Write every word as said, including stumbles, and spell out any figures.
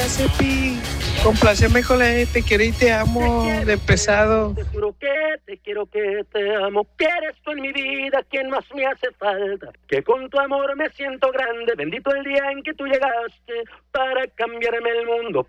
hace pi. Compláceme con la E, te quiero y te amo, de pesado. Te juro que te quiero, que te amo, que eres tú en mi vida quien más me hace falta, que con tu amor me siento grande, bendito el día en que tú llegaste para cambiarme el mundo.